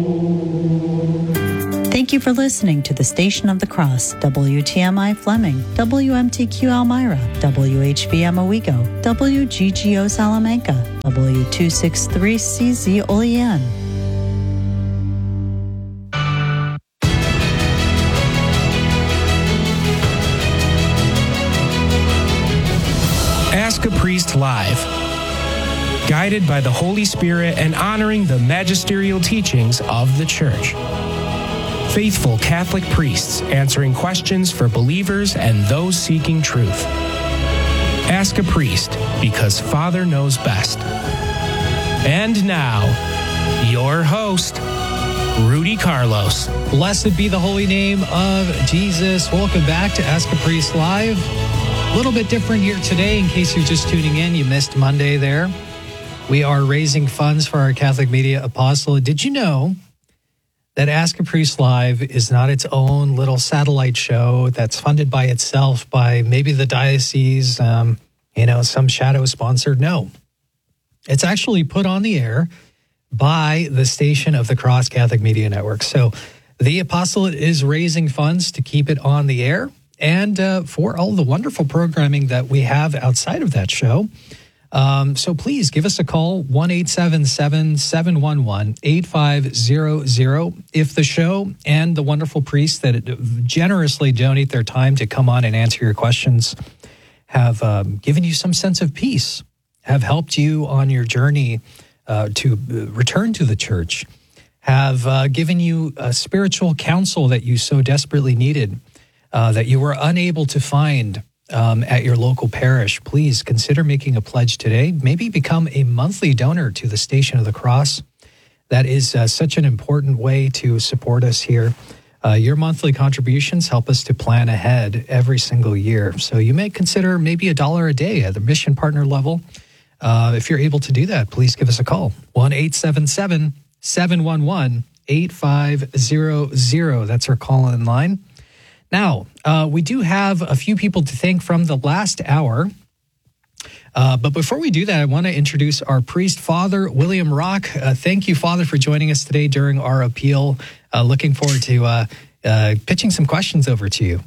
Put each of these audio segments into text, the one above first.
Thank you for listening to the Station of the Cross, WTMI Fleming, WMTQ Elmira, WHVM Owego, WGGO Salamanca, W263CZ Olean. Ask a Priest Live. Guided by the Holy Spirit and honoring the magisterial teachings of the Church. Faithful Catholic priests answering questions for believers and those seeking truth. Ask a Priest, because Father knows best. And now, your host, Rudy Carlos. Blessed be the holy name of Jesus. Welcome back to Ask a Priest Live. A little bit different here today, in case you're just tuning in. You missed Monday there. We are raising funds for our Catholic Media Apostolate. Did you know that Ask a Priest Live is not its own little satellite show that's funded by itself by maybe the diocese, some shadow sponsor? No. It's actually put on the air by the Station of the Cross Catholic Media Network. So the Apostolate is raising funds to keep it on the air and for all the wonderful programming that we have outside of that show. So please give us a call, 1-877-711-8500. If the show and the wonderful priests that generously donate their time to come on and answer your questions have given you some sense of peace, have helped you on your journey to return to the church, have given you spiritual counsel that you so desperately needed, that you were unable to find at your local parish, please consider making a pledge today. Maybe become a monthly donor to the Station of the Cross. That is such an important way to support us here. Your monthly contributions help us to plan ahead every single year. So you may consider maybe $1 a day at the mission partner level. If you're able to do that, please give us a call. 1-877-711-8500. That's our call-in line. Now, we do have a few people to thank from the last hour. But before we do that, I want to introduce our priest, Father William Rock. Thank you, Father, for joining us today during our appeal. Looking forward to pitching some questions over to you.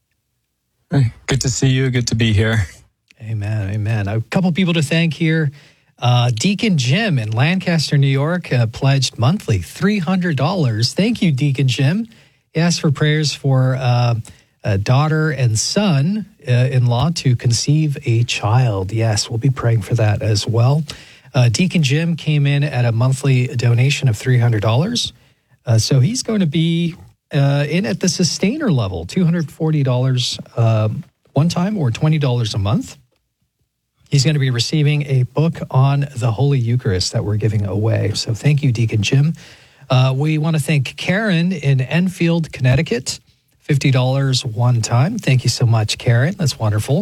Good to see you. Good to be here. Amen. Amen. A couple people to thank here. Deacon Jim in Lancaster, New York, pledged monthly $300. Thank you, Deacon Jim. He asked for prayers for a daughter and son-in-law to conceive a child. Yes, we'll be praying for that as well. Deacon Jim came in at a monthly donation of $300. So he's going to be in at the sustainer level, $240 one time or $20 a month. He's going to be receiving a book on the Holy Eucharist that we're giving away. So thank you, Deacon Jim. We want to thank Karen in Enfield, Connecticut, $50 one time. Thank you so much, Karen. That's wonderful.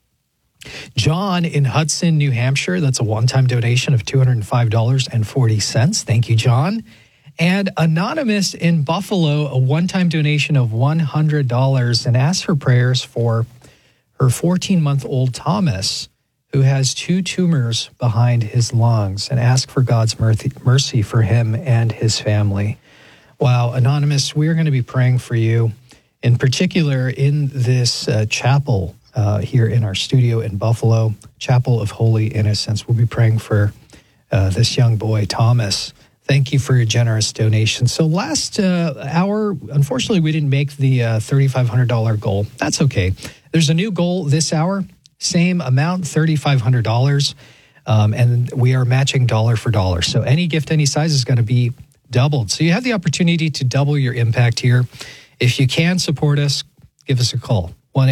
John in Hudson, New Hampshire, that's a one-time donation of $205.40. Thank you, John. And Anonymous in Buffalo, a one-time donation of $100 and asks for prayers for her 14-month-old Thomas, who has 2 tumors behind his lungs, and ask for God's mercy for him and his family. Wow, Anonymous, we're going to be praying for you, in particular in this chapel here in our studio in Buffalo, Chapel of Holy Innocents. We'll be praying for this young boy, Thomas. Thank you for your generous donation. So last hour, unfortunately, we didn't make the $3,500 goal. That's okay. There's a new goal this hour. Same amount, $3,500, and we are matching dollar for dollar. So any gift, any size is going to be doubled. So you have the opportunity to double your impact here. If you can support us, give us a call,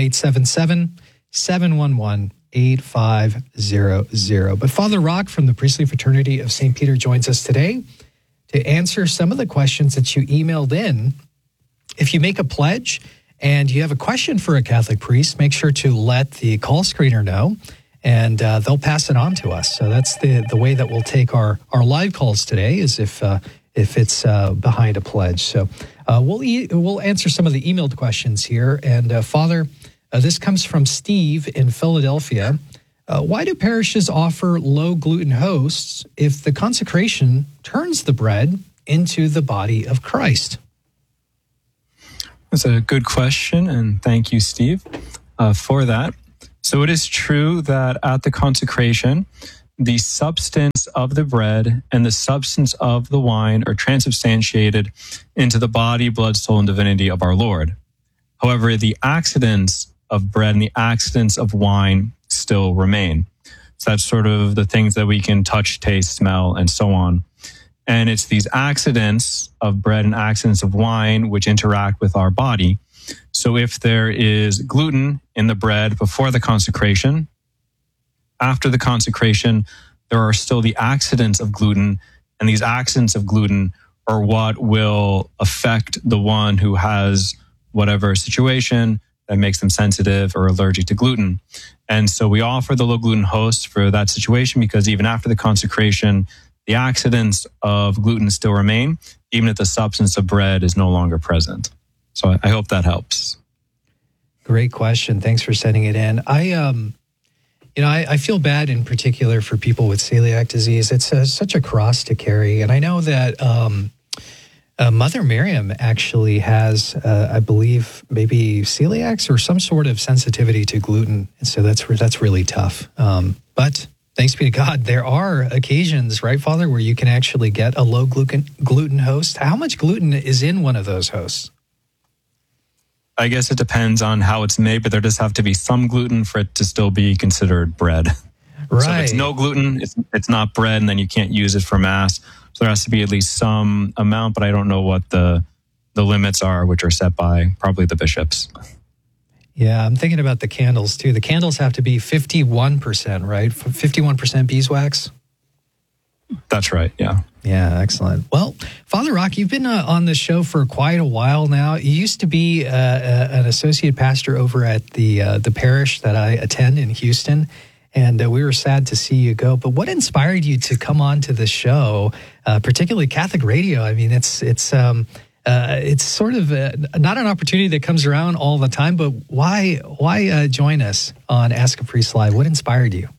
1-877-711-8500. But Father Rock from the Priestly Fraternity of St. Peter joins us today to answer some of the questions that you emailed in. If you make a pledge and you have a question for a Catholic priest, make sure to let the call screener know, and they'll pass it on to us. So that's the way that we'll take our live calls today, is if it's behind a pledge. So we'll answer some of the emailed questions here. And Father, this comes from Steve in Philadelphia. Why do parishes offer low gluten hosts if the consecration turns the bread into the body of Christ? That's a good question, and thank you, Steve, for that. So it is true that at the consecration, the substance of the bread and the substance of the wine are transubstantiated into the body, blood, soul, and divinity of our Lord. However, the accidents of bread and the accidents of wine still remain. So that's sort of the things that we can touch, taste, smell, and so on. And it's these accidents of bread and accidents of wine which interact with our body. So if there is gluten in the bread before the consecration, after the consecration, there are still the accidents of gluten, and these accidents of gluten are what will affect the one who has whatever situation that makes them sensitive or allergic to gluten. And so we offer the low gluten host for that situation because even after the consecration, the accidents of gluten still remain, even if the substance of bread is no longer present. So I hope that helps. Great question. Thanks for sending it in. I feel bad in particular for people with celiac disease. It's such a cross to carry. And I know that Mother Miriam actually has, I believe, maybe celiacs or some sort of sensitivity to gluten. And so that's really tough. But thanks be to God, there are occasions, right, Father, where you can actually get a low gluten host. How much gluten is in one of those hosts? I guess it depends on how it's made, but there does have to be some gluten for it to still be considered bread. Right. So if it's no gluten, it's not bread, and then you can't use it for Mass. So there has to be at least some amount, but I don't know what the limits are, which are set by probably the bishops. Yeah, I'm thinking about the candles too. The candles have to be 51%, right? 51% beeswax? That's right, yeah. Yeah, excellent. Well, Father Rock, you've been on the show for quite a while now. You used to be an associate pastor over at the parish that I attend in Houston, and we were sad to see you go. But what inspired you to come on to the show, particularly Catholic radio? I mean, it's sort of not an opportunity that comes around all the time, but why join us on Ask a Priest Live? What inspired you?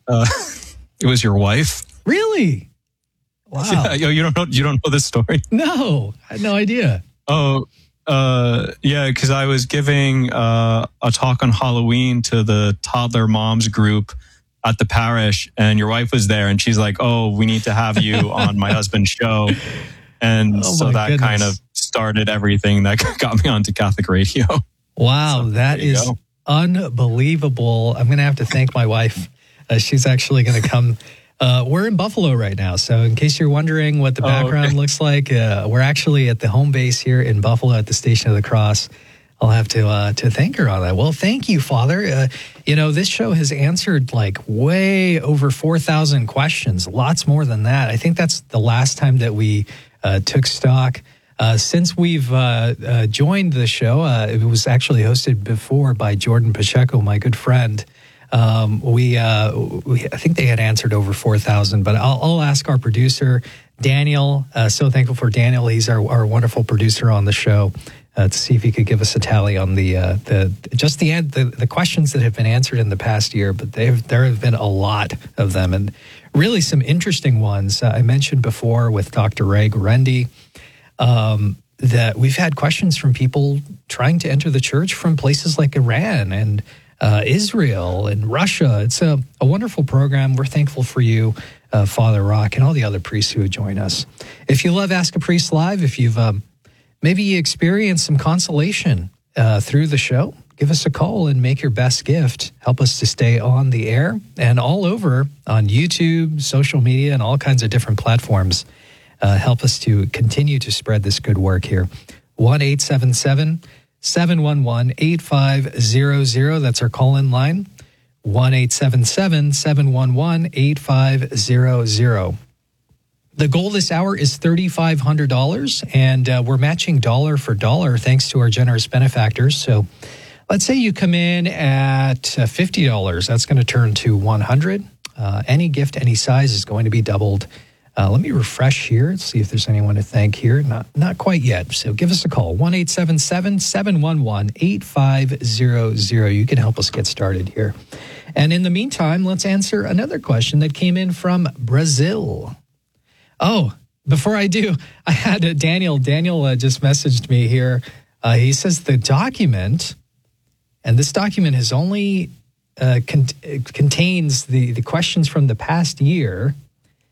It was your wife. Really? Wow. Yeah, you don't know this story? No, I had no idea. Oh, yeah, because I was giving a talk on Halloween to the toddler moms group at the parish, and your wife was there, and she's like, "Oh, we need to have you on my husband's show." And so that kind of started everything that got me onto Catholic radio. Wow, So that is unbelievable. I'm going to have to thank my wife. She's actually going to come. We're in Buffalo right now, so in case you're wondering what the background looks like, we're actually at the home base here in Buffalo at the Station of the Cross. I'll have to thank her on that. Well, thank you, Father. This show has answered like way over 4,000 questions, lots more than that. I think that's the last time that we took stock. Since we've joined the show, it was actually hosted before by Jordan Pacheco, my good friend. I think they had answered over 4,000, but I'll ask our producer, Daniel. So thankful for Daniel. He's our wonderful producer on the show, to see if he could give us a tally on the questions that have been answered in the past year. But there have been a lot of them, and really some interesting ones. I mentioned before with Dr. Ray Guarendi, that we've had questions from people trying to enter the church from places like Iran and Israel and Russia. It's a wonderful program. We're thankful for you, Father Rock, and all the other priests who would join us. If you love Ask a Priest Live, if you've maybe experienced some consolation through the show, give us a call and make your best gift. Help us to stay on the air and all over on YouTube, social media, and all kinds of different platforms. Help us to continue to spread this good work here. 1-877-711-8500. That's our call-in line. 1-877-711-8500. The goal this hour is $3,500, and we're matching dollar for dollar thanks to our generous benefactors. So let's say you come in at $50. That's going to turn to $100. Any gift, any size is going to be doubled. Let me refresh here and see if there's anyone to thank here. Not quite yet. So give us a call, 1-877-711-8500. You can help us get started here. And in the meantime, let's answer another question that came in from Brazil. Oh, Before I do, I had Daniel. Daniel just messaged me here. He says the document, and this document has only contains the questions from the past year.